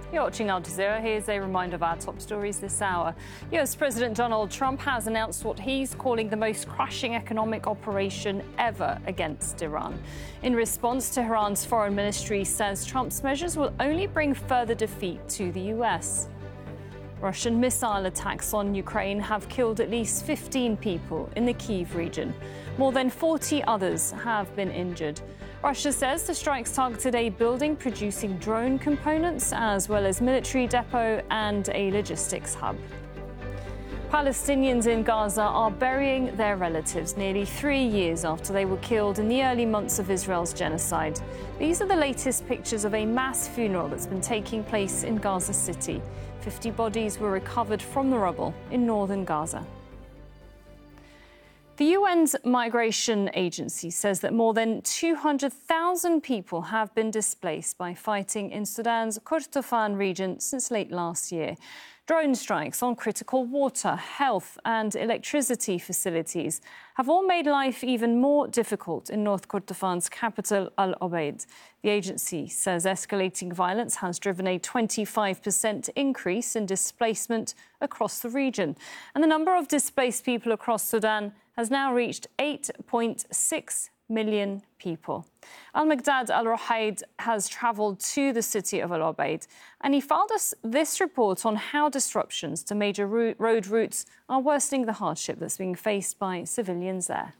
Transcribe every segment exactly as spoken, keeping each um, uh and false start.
You're watching Al Jazeera. Here's a reminder of our top stories this hour. U S President Donald Trump has announced what he's calling the most crushing economic operation ever against Iran. In response, Tehran's foreign ministry says Trump's measures will only bring further defeat to the U S. Russian missile attacks on Ukraine have killed at least fifteen people in the Kyiv region. More than forty others have been injured. Russia says the strikes targeted a building producing drone components, as well as military depot and a logistics hub. Palestinians in Gaza are burying their relatives nearly three years after they were killed in the early months of Israel's genocide. These are the latest pictures of a mass funeral that's been taking place in Gaza City. fifty bodies were recovered from the rubble in northern Gaza. The U N's Migration Agency says that more than two hundred thousand people have been displaced by fighting in Sudan's Kordofan region since late last year. Drone strikes on critical water, health and electricity facilities have all made life even more difficult in North Kordofan's capital, Al Obeid. The agency says escalating violence has driven a twenty-five percent increase in displacement across the region. And the number of displaced people across Sudan has now reached eight point six million people. Al-Miqdad Al-Ruhaid has travelled to the city of Al Obeid, and he filed us this report on how disruptions to major road routes are worsening the hardship that's being faced by civilians there.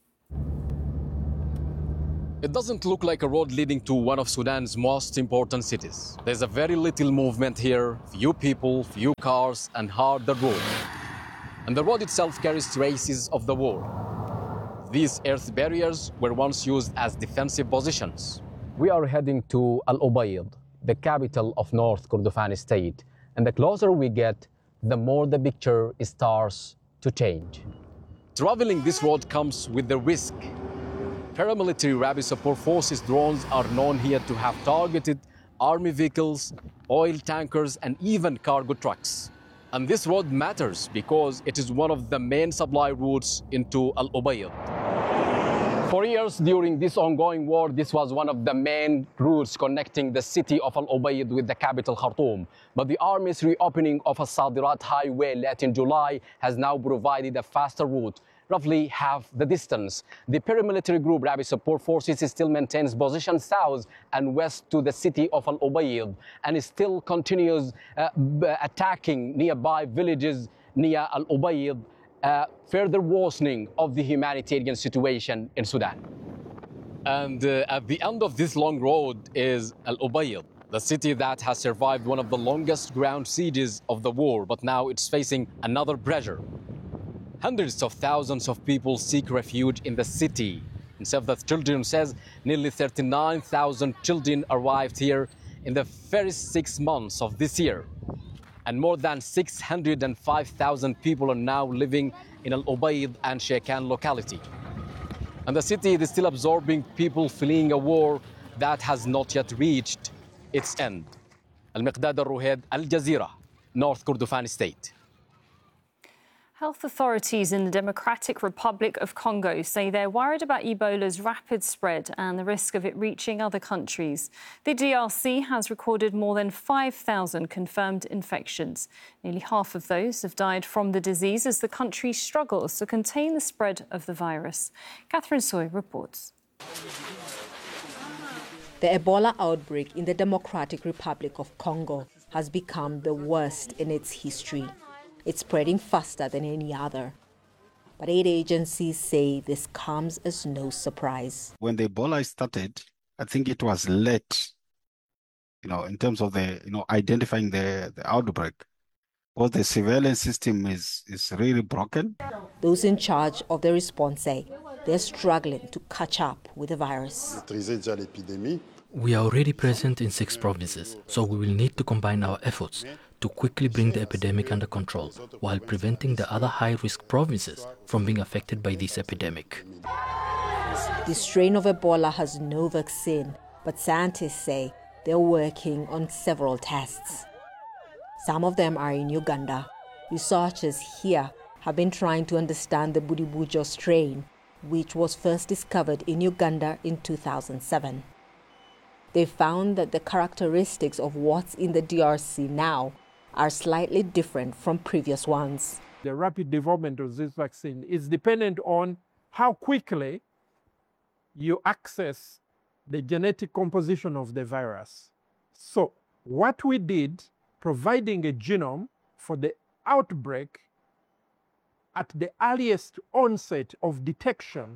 It doesn't look like a road leading to one of Sudan's most important cities. There's a very little movement here, few people, few cars, and hard the road. And the road itself carries traces of the war. These earth barriers were once used as defensive positions. We are heading to Al Obeid, the capital of North Kordofan state. And the closer we get, the more the picture starts to change. Traveling this road comes with the risk. Paramilitary Rapid Support Forces drones are known here to have targeted army vehicles, oil tankers, and even cargo trucks. And this road matters because it is one of the main supply routes into Al Obeid. For years during this ongoing war, this was one of the main routes connecting the city of Al Obeid with the capital Khartoum. But the army's reopening of a Sadirat highway late in July has now provided a faster route, roughly half the distance. The paramilitary group Rapid Support Forces still maintains position south and west to the city of Al Obeid and still continues uh, attacking nearby villages near Al Obeid, uh, further worsening of the humanitarian situation in Sudan. And uh, at the end of this long road is Al Obeid, the city that has survived one of the longest ground sieges of the war, but now it's facing another pressure. Hundreds of thousands of people seek refuge in the city. And Save the Children says nearly thirty-nine thousand children arrived here in the first six months of this year. And more than six hundred five thousand people are now living in Al Obeid and Shekan locality. And the city is still absorbing people fleeing a war that has not yet reached its end. Al-Miqdad Al-Ruhaid, Al Jazeera, North Kordofan State. Health authorities in the Democratic Republic of Congo say they're worried about Ebola's rapid spread and the risk of it reaching other countries. The D R C has recorded more than five thousand confirmed infections. Nearly half of those have died from the disease as the country struggles to contain the spread of the virus. Catherine Soy reports. The Ebola outbreak in the Democratic Republic of Congo has become the worst in its history. It's spreading faster than any other. But aid agencies say this comes as no surprise. When the Ebola started, I think it was late, you know, in terms of the, you know, identifying the, the outbreak. Because the surveillance system is, is really broken. Those in charge of the response say they're struggling to catch up with the virus. We are already present in six provinces, so we will need to combine our efforts to quickly bring the epidemic under control while preventing the other high-risk provinces from being affected by this epidemic. The strain of Ebola has no vaccine, but scientists say they're working on several tests. Some of them are in Uganda. Researchers here have been trying to understand the Buribujo strain, which was first discovered in Uganda in two thousand seven. They found that the characteristics of what's in the D R C now are slightly different from previous ones. The rapid development of this vaccine is dependent on how quickly you access the genetic composition of the virus. So what we did, providing a genome for the outbreak at the earliest onset of detection,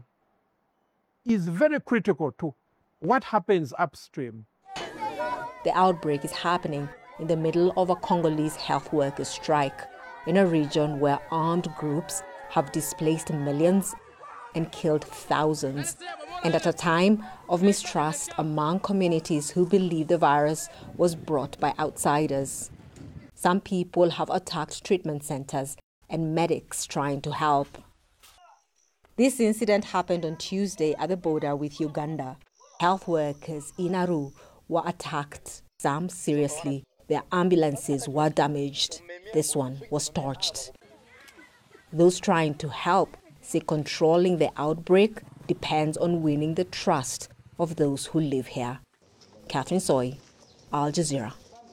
is very critical to what happens upstream. The outbreak is happening in the middle of a Congolese health workers' strike in a region where armed groups have displaced millions and killed thousands, and at a time of mistrust among communities who believe the virus was brought by outsiders. Some people have attacked treatment centers and medics trying to help. This incident happened on Tuesday at the border with Uganda. Health workers in Aru were attacked, some seriously. Their ambulances were damaged. This one was torched. Those trying to help say controlling the outbreak depends on winning the trust of those who live here. Catherine Soy, Al Jazeera.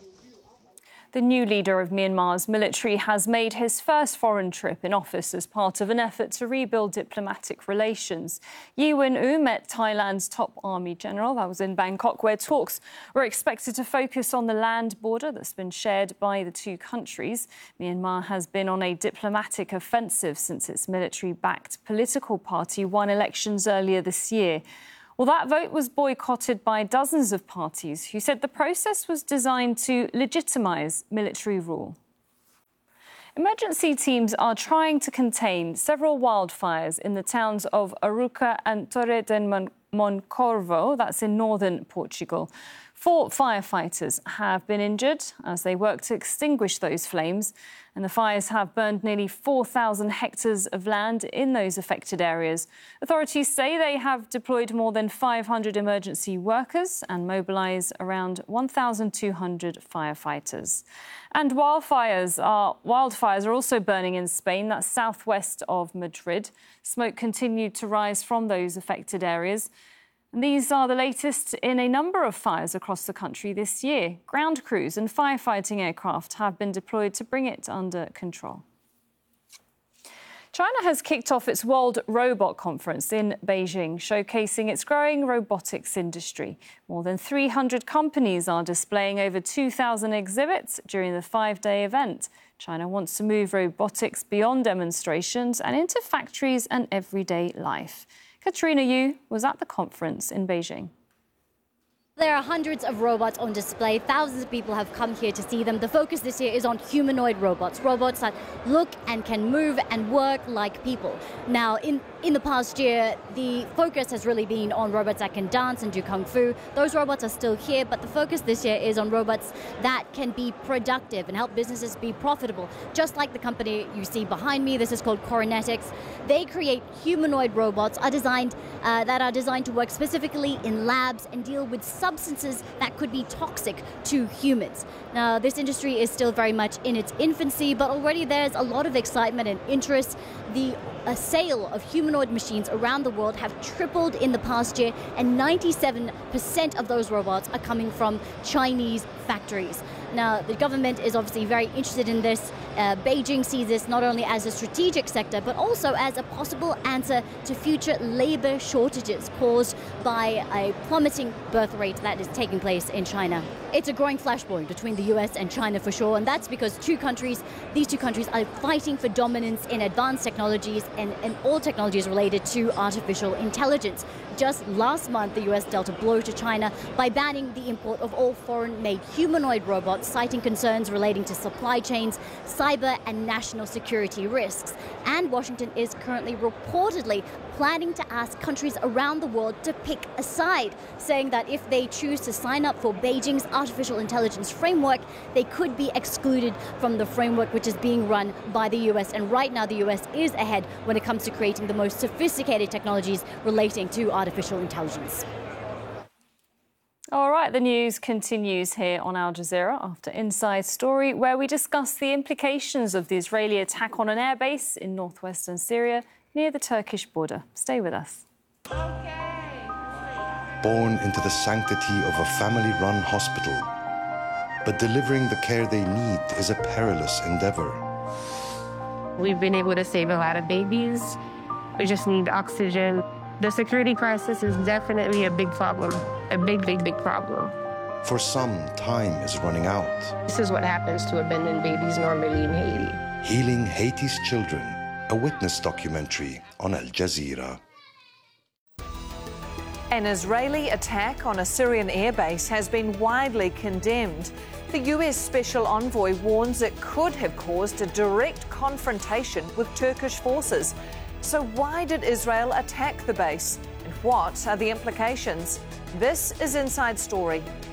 The new leader of Myanmar's military has made his first foreign trip in office as part of an effort to rebuild diplomatic relations. Yi Win-oo met Thailand's top army general. That was in Bangkok, where talks were expected to focus on the land border that's been shared by the two countries. Myanmar has been on a diplomatic offensive since its military-backed political party won elections earlier this year. Well, that vote was boycotted by dozens of parties who said the process was designed to legitimise military rule. Emergency teams are trying to contain several wildfires in the towns of Arouca and Torre del Moncorvo, that's in northern Portugal. Four firefighters have been injured as they work to extinguish those flames, and the fires have burned nearly four thousand hectares of land in those affected areas. Authorities say they have deployed more than five hundred emergency workers and mobilised around one thousand two hundred firefighters. And wildfires are, wildfires are also burning in Spain, that's southwest of Madrid. Smoke continued to rise from those affected areas. And these are the latest in a number of fires across the country this year. Ground crews and firefighting aircraft have been deployed to bring it under control. China has kicked off its World Robot Conference in Beijing, showcasing its growing robotics industry. More than three hundred companies are displaying over two thousand exhibits during the five-day event. China wants to move robotics beyond demonstrations and into factories and everyday life. Katrina Yu was at the conference in Beijing. There are hundreds of robots on display. Thousands of people have come here to see them. The focus this year is on humanoid robots, robots that look and can move and work like people. Now, in, in the past year, the focus has really been on robots that can dance and do kung fu. Those robots are still here, but the focus this year is on robots that can be productive and help businesses be profitable. Just like the company you see behind me, this is called Coronetics. They create humanoid robots are designed, uh, that are designed to work specifically in labs and deal with substances that could be toxic to humans. Now, this industry is still very much in its infancy, but already there's a lot of excitement and interest. The uh, sale of humanoid machines around the world have tripled in the past year, and ninety-seven percent of those robots are coming from Chinese factories. Now, the government is obviously very interested in this. Uh, Beijing sees this not only as a strategic sector, but also as a possible answer to future labor shortages caused by a plummeting birth rate that is taking place in China. It's a growing flashpoint between the U S and China for sure, and that's because two countries, these two countries are fighting for dominance in advanced technologies and, and all technologies related to artificial intelligence. Just last month, the U S dealt a blow to China by banning the import of all foreign-made humanoid robots, citing concerns relating to supply chains, cyber and national security risks. And Washington is currently reportedly planning to ask countries around the world to pick a side, saying that if they choose to sign up for Beijing's artificial intelligence framework, they could be excluded from the framework which is being run by the U S. And right now, the U S is ahead when it comes to creating the most sophisticated technologies relating to artificial intelligence. All right, the news continues here on Al Jazeera after Inside Story, where we discuss the implications of the Israeli attack on an airbase in northwestern Syria near the Turkish border. Stay with us. Okay. born into the sanctity of a family-run hospital. But delivering the care they need is a perilous endeavor. We've been able to save a lot of babies. We just need oxygen. The security crisis is definitely a big problem, a big, big, big problem. For some, time is running out. This is what happens to abandoned babies normally in Haiti. Healing Haiti's Children, a witness documentary on Al Jazeera. An Israeli attack on a Syrian airbase has been widely condemned. The U S Special Envoy warns it could have caused a direct confrontation with Turkish forces. So why did Israel attack the base? And what are the implications? This is Inside Story.